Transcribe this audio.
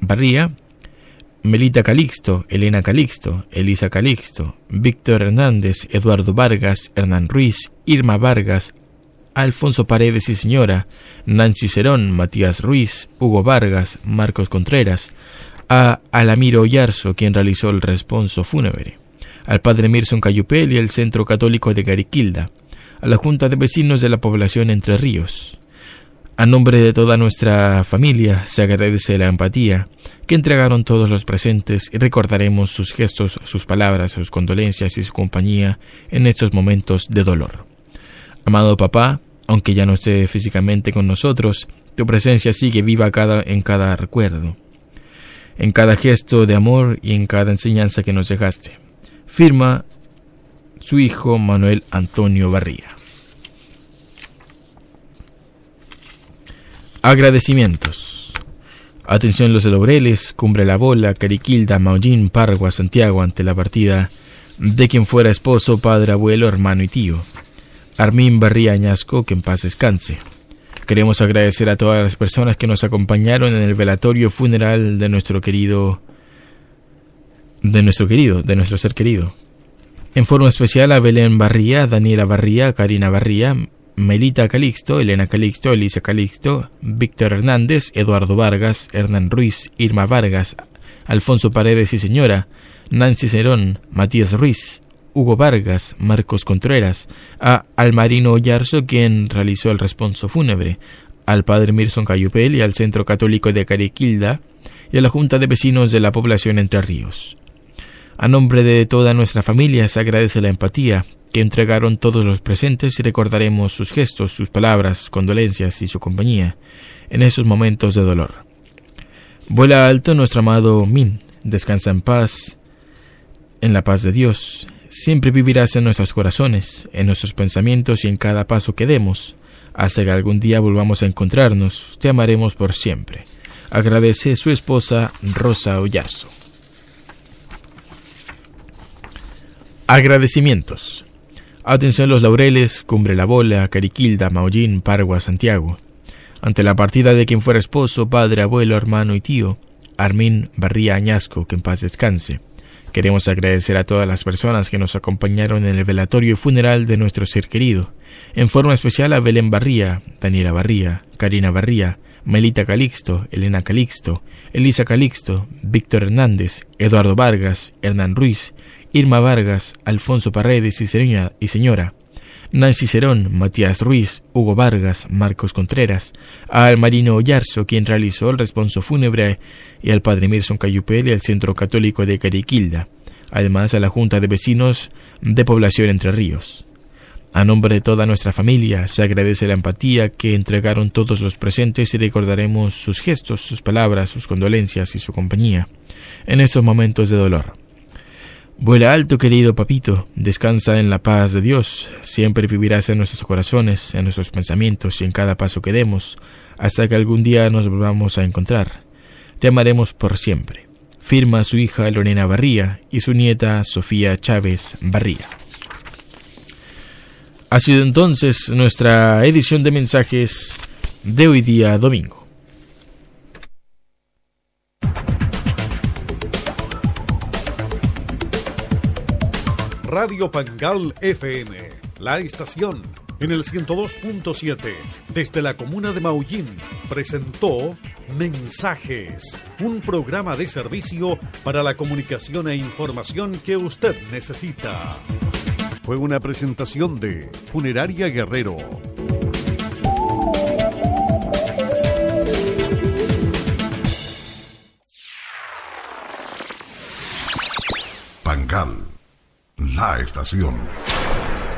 Barría, Melita Calixto, Elena Calixto, Elisa Calixto, Víctor Hernández, Eduardo Vargas, Hernán Ruiz, Irma Vargas, Alfonso Paredes y señora, Nancy Cerón, Matías Ruiz, Hugo Vargas, Marcos Contreras, a Alamiro Oyarzo, quien realizó el responso fúnebre, al padre Mirson Cayupel y el Centro Católico de Gariquilda, a la Junta de Vecinos de la población Entre Ríos. A nombre de toda nuestra familia se agradece la empatía que entregaron todos los presentes y recordaremos sus gestos, sus palabras, sus condolencias y su compañía en estos momentos de dolor. Amado papá, aunque ya no esté físicamente con nosotros, tu presencia sigue viva en cada recuerdo, en cada gesto de amor y en cada enseñanza que nos dejaste. Firma su hijo Manuel Antonio Barría. Agradecimientos. Atención los de Laureles, Cumbre La Bola, Cariquilda, Maullín, Pargua, Santiago, ante la partida de quien fuera esposo, padre, abuelo, hermano y tío, Armín Barría Añasco, que en paz descanse. Queremos agradecer a todas las personas que nos acompañaron en el velatorio funeral de nuestro ser querido. En forma especial a Belén Barría, Daniela Barría, Karina Barría, Melita Calixto, Elena Calixto, Elisa Calixto, Víctor Hernández, Eduardo Vargas, Hernán Ruiz, Irma Vargas, Alfonso Paredes y señora, Nancy Cerón, Matías Ruiz, Hugo Vargas, Marcos Contreras, a Almarino Oyarzo, quien realizó el responso fúnebre, al padre Mirson Cayupel y al Centro Católico de Cariquilda y a la Junta de Vecinos de la población Entre Ríos. A nombre de toda nuestra familia se agradece la empatía que entregaron todos los presentes y recordaremos sus gestos, sus palabras, condolencias y su compañía en esos momentos de dolor. Vuela alto nuestro amado Min, descansa en paz, en la paz de Dios. Siempre vivirás en nuestros corazones, en nuestros pensamientos y en cada paso que demos. Hasta que algún día volvamos a encontrarnos, te amaremos por siempre. Agradece su esposa Rosa Oyarzo. Agradecimientos. Atención los Laureles, Cumbre La Bola, Cariquilda, Maullín, Pargua, Santiago. Ante la partida de quien fuera esposo, padre, abuelo, hermano y tío, Armín Barría Añasco, que en paz descanse. Queremos agradecer a todas las personas que nos acompañaron en el velatorio y funeral de nuestro ser querido. En forma especial a Belén Barría, Daniela Barría, Karina Barría, Melita Calixto, Elena Calixto, Elisa Calixto, Víctor Hernández, Eduardo Vargas, Hernán Ruiz, Irma Vargas, Alfonso Paredes y señora, Nancy Cerón, Matías Ruiz, Hugo Vargas, Marcos Contreras, a Almarino Oyarzo, quien realizó el responso fúnebre, y al padre Mirson Cayupel y al Centro Católico de Cariquilda, además a la Junta de Vecinos de población Entre Ríos. A nombre de toda nuestra familia se agradece la empatía que entregaron todos los presentes y recordaremos sus gestos, sus palabras, sus condolencias y su compañía en estos momentos de dolor. Vuela alto, querido papito, descansa en la paz de Dios, siempre vivirás en nuestros corazones, en nuestros pensamientos y en cada paso que demos, hasta que algún día nos volvamos a encontrar. Te amaremos por siempre. Firma su hija Lorena Barría y su nieta Sofía Chávez Barría. Ha sido entonces nuestra edición de mensajes de hoy día domingo. Radio Pangal FM, la estación en el 102.7 desde la comuna de Maullín presentó Mensajes, un programa de servicio para la comunicación e información que usted necesita. Fue una presentación de Funeraria Guerrero. Pangal, la estación.